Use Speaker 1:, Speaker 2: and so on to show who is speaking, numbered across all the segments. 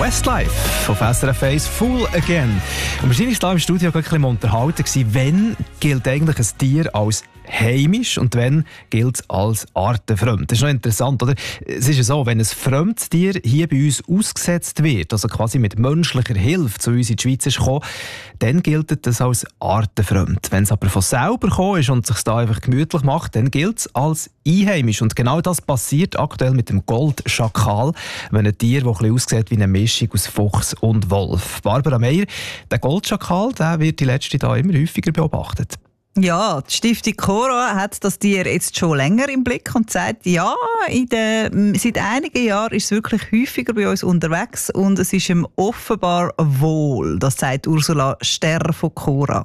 Speaker 1: Westlife auf SRF 1 Fool Again. Und wahrscheinlich war da im Studio ein bisschen unterhalten, wann gilt eigentlich ein Tier als heimisch und wann gilt es als artenfremd. Das ist noch interessant, oder? Es ist ja so, wenn ein fremdes Tier hier bei uns ausgesetzt wird, also quasi mit menschlicher Hilfe zu uns in die Schweiz ist gekommen, dann gilt das als artenfremd. Wenn es aber von selber gekommen ist und es sich da einfach gemütlich macht, dann gilt es als einheimisch. Und genau das passiert aktuell mit dem Goldschakal, wenn ein Tier, das ein bisschen aussieht wie eine Mischung aus Fuchs und Wolf. Barbara Meier, der Goldschakal, der wird die letzten Jahre immer häufiger beobachtet.
Speaker 2: Ja, die Stiftung Cora hat das Tier jetzt schon länger im Blick und sagt, ja, seit einigen Jahren ist es wirklich häufiger bei uns unterwegs und es ist ihm offenbar wohl. Das sagt Ursula Sterr von Cora.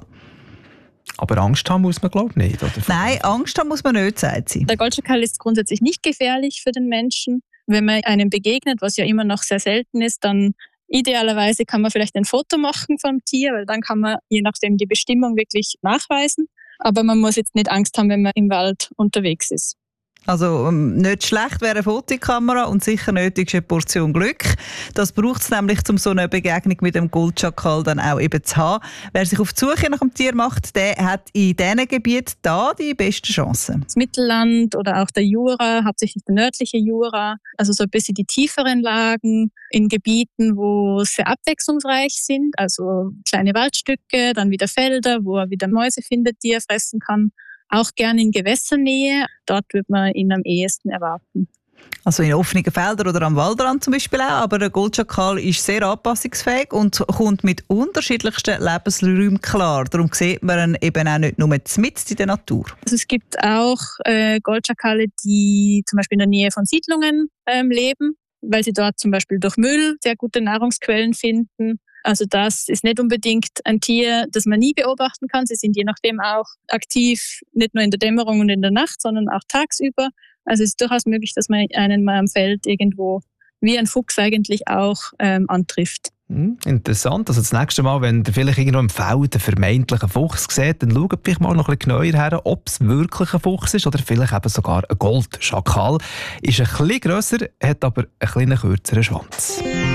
Speaker 1: Aber Angst haben muss man, glaube ich, nicht, oder?
Speaker 2: Nein, Angst haben muss man nicht, sagt sie.
Speaker 3: Der Goldschakal ist grundsätzlich nicht gefährlich für den Menschen. Wenn man einem begegnet, was ja immer noch sehr selten ist, dann idealerweise kann man vielleicht ein Foto machen vom Tier, weil dann kann man je nachdem die Bestimmung wirklich nachweisen. Aber man muss jetzt nicht Angst haben, wenn man im Wald unterwegs ist.
Speaker 2: Also nicht schlecht wäre eine Fotokamera und sicher nötig eine Portion Glück. Das braucht es nämlich, um so eine Begegnung mit dem Goldschakal dann auch eben zu haben. Wer sich auf die Suche nach dem Tier macht, der hat in diesen Gebieten da die besten Chancen.
Speaker 3: Das Mittelland oder auch der Jura, hauptsächlich der nördliche Jura, also so ein bisschen die tieferen Lagen in Gebieten, wo sehr abwechslungsreich sind, also kleine Waldstücke, dann wieder Felder, wo er wieder Mäuse findet, die er fressen kann. Auch gerne in Gewässernähe, dort wird man ihn am ehesten erwarten.
Speaker 2: Also in offenen Feldern oder am Waldrand zum Beispiel auch, aber der Goldschakal ist sehr anpassungsfähig und kommt mit unterschiedlichsten Lebensräumen klar. Darum sieht man ihn eben auch nicht nur mitten in der Natur.
Speaker 3: Also es gibt auch Goldschakale, die zum Beispiel in der Nähe von Siedlungen leben, weil sie dort zum Beispiel durch Müll sehr gute Nahrungsquellen finden. Also das ist nicht unbedingt ein Tier, das man nie beobachten kann. Sie sind je nachdem auch aktiv, nicht nur in der Dämmerung und in der Nacht, sondern auch tagsüber. Also es ist durchaus möglich, dass man einen mal am Feld irgendwo, wie ein Fuchs eigentlich auch, antrifft.
Speaker 1: Interessant. Also das nächste Mal, wenn ihr vielleicht irgendwo im Feld einen vermeintlichen Fuchs seht, dann schaut vielleicht mal noch ein bisschen genauer her, ob es wirklich ein Fuchs ist oder vielleicht eben sogar ein Goldschakal. Ist ein bisschen grösser, hat aber einen kleinen kürzeren Schwanz.